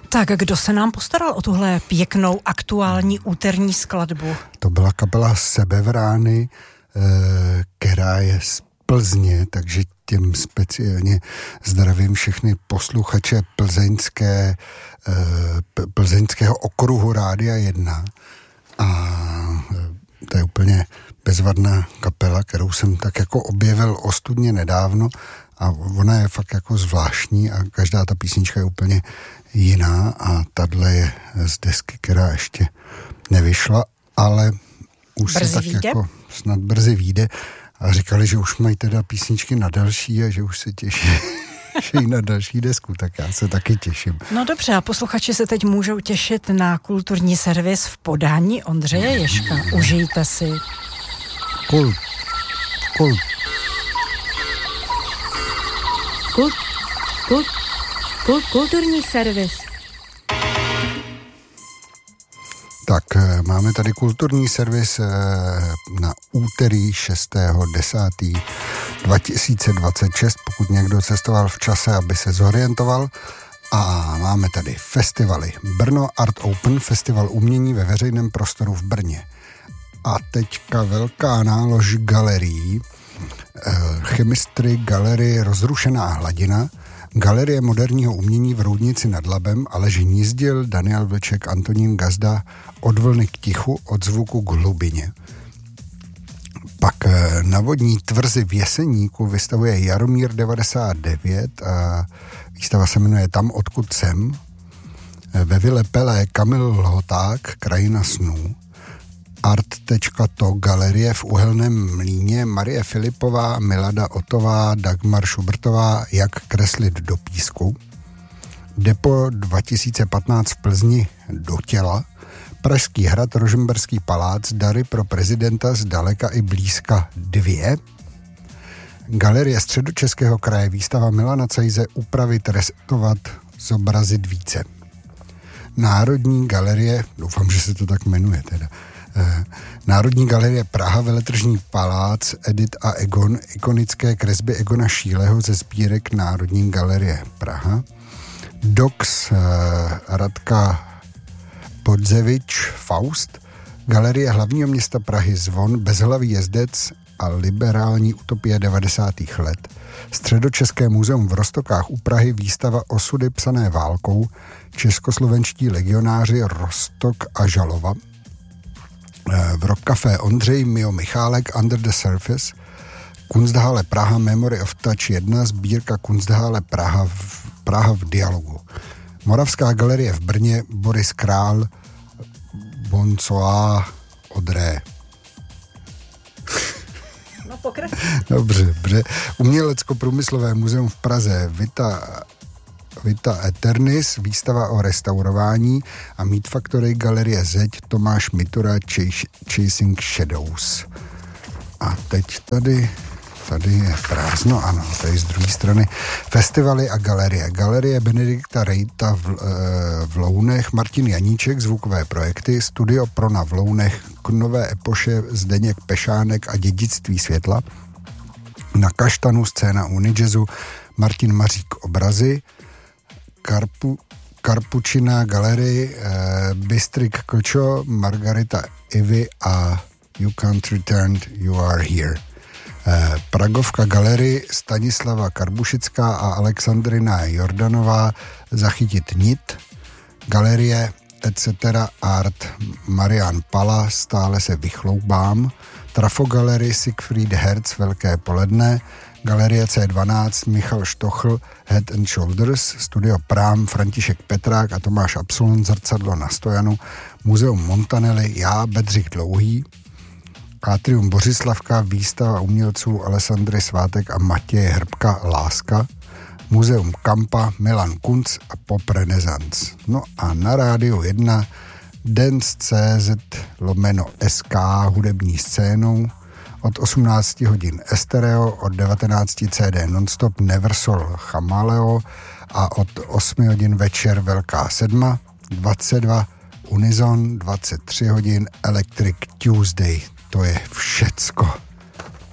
Tak kdo se nám postaral o tuhle pěknou aktuální úterní skladbu? To byla kapela Sebevrány, která je z Plzně, takže tím speciálně zdravím všechny posluchače plzeňského okruhu Rádia 1. A to je úplně bezvadná kapela, kterou jsem tak jako objevil ostudně nedávno a ona je fakt jako zvláštní a každá ta písnička je úplně jiná a tahle je z desky, která ještě nevyšla, ale už brzy se tak vyjde? Jako snad brzy vyjde a říkali, že už mají teda písničky na další a že už se těší i na další desku, tak já se taky těším. No dobře, a posluchači se teď můžou těšit na kulturní servis v podání Ondřeje Ježka. Užijte si. Kulturní servis. Tak máme tady kulturní servis na úterý 6.10.2026, pokud někdo cestoval v čase, aby se zorientoval. A máme tady festivaly. Brno Art Open, festival umění ve veřejném prostoru v Brně. A teďka velká nálož galerií. Chemistry galerie Rozrušená hladina, Galerie moderního umění v Roudnici nad Labem, Aleš Hnízdil, Daniel Vlček, Antonín Gazda, Od vlny k tichu, od zvuku k hlubině. Pak na vodní tvrzi v Jeseníku vystavuje Jaromír 99 a výstava se jmenuje Tam, odkud jsem. Ve Vile Pelé Kamil Lhoták, Krajina snů. Art.to galerie v Uhelném mlýně, Marie Filipová, Milada Otová, Dagmar Šubertová, Jak kreslit do písku. Depo 2015 v Plzni Do těla, Pražský hrad, Rožmberský palác, Dary pro prezidenta zdaleka i blízka 2. Galerie Středočeského kraje, výstava Milana Cejze Upravit, restaurovat, zobrazit více. Národní galerie, doufám, že se to tak jmenuje teda, Národní galerie Praha, Veletržní palác, Edit a Egon, ikonické kresby Egona Šíleho ze sbírek Národní galerie Praha. Dox Radka Podzevič Faust, Galerie hlavního města Prahy Zvon, Bezhlavý jezdec a liberální utopie 90. let. Středočeské muzeum v Roztokách u Prahy, výstava Osudy psané válkou, českoslovenští legionáři Roztok a Žalova. V Rock Café Ondřej Mio Michálek, Under the Surface, Kunsthalle Praha, Memory of Touch 1, sbírka Kunsthalle Praha v dialogu. Moravská galerie v Brně, Boris Král, Bonsoir Odré. No pokračuj. Dobře. Umělecko-průmyslové muzeum v Praze, Vita Eternis, výstava o restaurování a Meat Factory, galerie Zeď, Tomáš Mitura, Chasing Shadows. A teď tady je prázdno, ano, tady z druhé strany. Festivaly a galerie. Galerie Benedikta Rejta v Lounech, Martin Janíček, zvukové projekty, Studio Prona v Lounech, k Nové epoše Zdeněk Pešánek a Dědictví světla. Na Kaštanu scéna Unijazzu, Martin Mařík obrazy, Karpučina galerii, Bystrik Klčo, Margarita Ivy a You Can't Return, You Are Here. Pragovka galerii, Stanislava Karbušická a Alexandrina Jordanová, Zachytit nit. Galerie etc. Art, Marian Pala, Stále se vychloubám. Trafogalerie Siegfried Herz, Velké poledne. Galerie C12, Michal Štochl, Head and Shoulders, Studio Prám, František Petrák a Tomáš Absolon, Zrcadlo na Stojanu, Muzeum Montanelli, já, Bedřich Dlouhý, Atrium Bořislavka, výstava umělců Alessandry Svátek a Matěje Hrbka, Láska, Muzeum Kampa, Milan Kunc a Pop Renaissance. No a na Rádiu 1 Dance.cz/SK hudební scénou, od 18 hodin Estereo, od 19 CD Nonstop Neversol Chamaleo a od 8 hodin večer Velká sedma, 22 Unison, 23 hodin Electric Tuesday. To je všecko.